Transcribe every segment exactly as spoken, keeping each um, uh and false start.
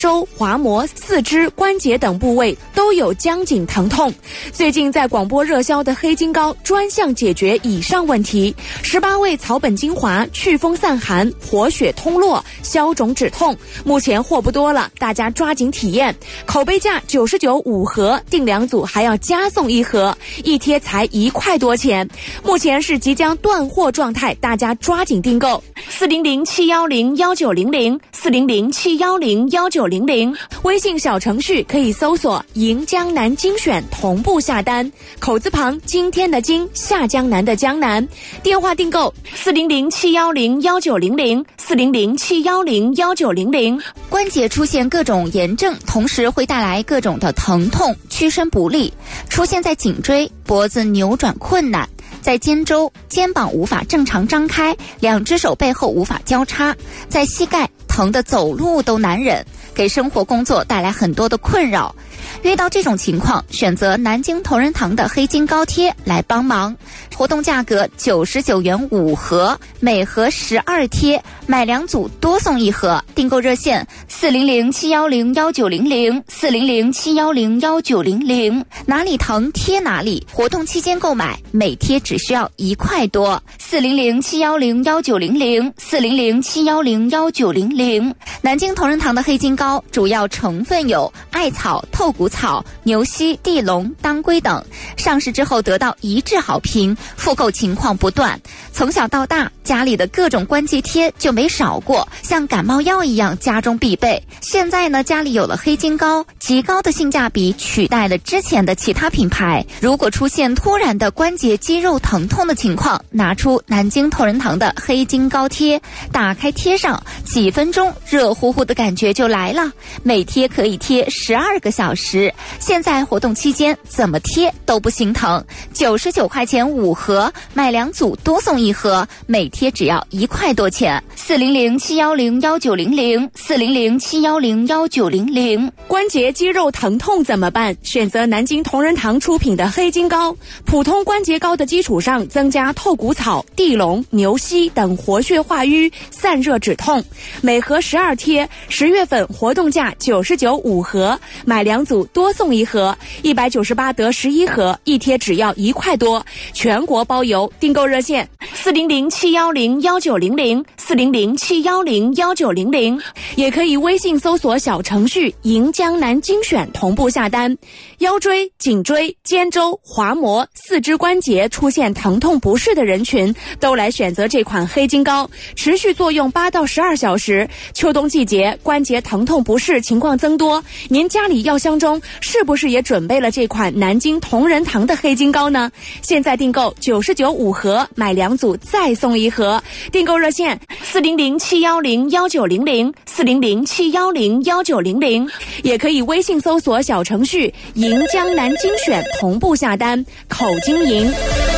周、滑膜、四肢、关节等部位都有僵紧疼痛。最近在广播热销的黑金膏专项解决以上问题，十八味草本精华，祛风散寒，活血通络，消肿止痛。目前货不多了，大家抓紧体验。口碑价九十九五盒，订两组还要加送一盒，一贴才一块多钱。目前是即将断货状态，大家抓紧订购。四零零七幺零幺九零零，四零零七幺零幺九零零，微信小程序可以搜索“赢江南精选”，同步下单。口字旁，今天的今，下江南的江南。电话订购四零零七幺零幺九零零，四零零七幺零幺九零零。 关节出现各种炎症，同时会带来各种的疼痛、屈伸不利，出现在颈椎、脖子扭转困难。在肩周，肩膀无法正常张开，两只手背后无法交叉，在膝盖，疼得走路都难忍，给生活工作带来很多的困扰。遇到这种情况，选择南京同仁堂的黑金膏贴来帮忙。活动价格九十九元五盒，每盒十二贴，买两组多送一盒。订购热线四零零七幺零幺九零零，四零零七幺零幺九零零。哪里疼贴哪里，活动期间购买，每贴只需要一块多。四零零七幺零幺九零零，四零零七幺零幺九零零。南京同仁堂的黑金膏主要成分有艾草、透骨草、牛膝、地龙、当归等，上市之后得到一致好评，复购情况不断。从小到大，家里的各种关节贴就没少过，像感冒药一样家中必备。现在呢，家里有了黑金膏，极高的性价比取代了之前的其他品牌。如果出现突然的关节肌肉疼痛的情况，拿出南京同仁堂的黑金膏贴，打开贴上，几分钟热乎乎的感觉就来了。每贴可以贴十二个小时，现在活动期间怎么贴都不心疼。九十九块钱五盒，买两组多送一盒，每贴只要一块多钱。四零零七幺零幺九零零，四零零七幺零幺九零零。 关节肌肉疼痛怎么办？选择南京同仁堂出品的黑金膏，普通关节膏的基础上增加透骨草、地龙、牛膝等活血化瘀、散热止痛。每盒十二贴，十月份活动价九十九五盒，买两组多送一盒，一百九十八得十一盒，一贴只要一块多，全国包邮。订购热线四零零七幺零幺九零零，四零零七幺零幺九零零，也可以微信搜索小程序“赢江南精选”，同步下单。腰椎、颈椎、肩周、滑膜、四肢关节出现疼痛不适的人群，都来选择这款黑金膏，持续作用八到十二小时。秋冬季节关节疼痛不适情况增多，您家里药箱中是不是也准备了这款南京同仁堂的黑金膏呢？现在订购九十九五盒，买两组再送一盒。订购热线四零零七幺零幺九零零，四零零七幺零幺九零零，也可以微信搜索小程序“赢江南精选”，同步下单，口经营。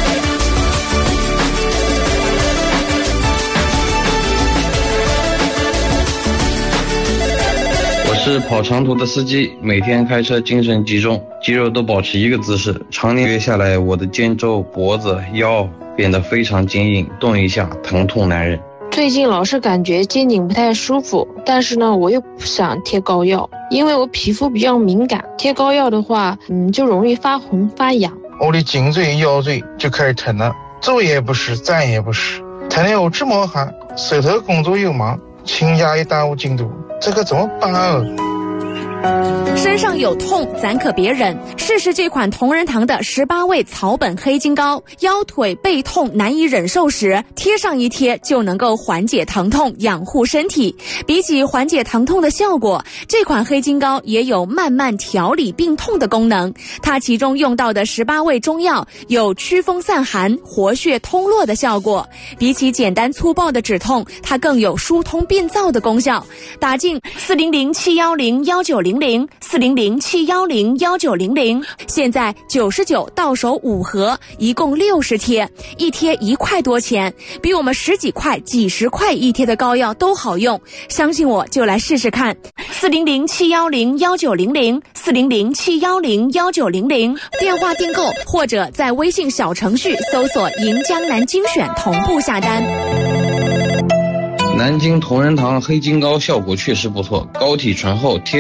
我是跑长途的司机，每天开车精神集中，肌肉都保持一个姿势，常年约下来，我的肩周、脖子、腰变得非常坚硬，动一下疼痛难忍。 最近老是感觉肩颈不太舒服，但是呢，我又不想贴膏药，因为我皮肤比较敏感，贴膏药的话，嗯，就容易发红发痒。 我的颈椎、腰椎就开始疼了，坐也不是，站也不是，疼得我直冒汗，手头工作又忙，请假也耽误进度，这可怎么办啊？ 身上有痛咱可别忍，试试这款同仁堂的十八味草本黑金膏。腰腿背痛难以忍受时，贴上一贴就能够缓解疼痛，养护身体。比起缓解疼痛的效果，这款黑金膏也有慢慢调理病痛的功能。它其中用到的十八味中药有祛风散寒、活血通络的效果，比起简单粗暴的止痛，它更有疏通病灶的功效。打进四零零七幺零幺九零零，四零零七幺零幺九零零，现在九十九到手五盒，一共六十贴，一贴一块多钱，比我们十几块、几十块一贴的膏药都好用。相信我，就来试试看。四零零七幺零幺九零零，四零零七幺零幺九零零，电话订购或者在微信小程序搜索“赢江南精选”，同步下单。 南京同仁堂黑金膏效果确实不错，膏体醇厚，贴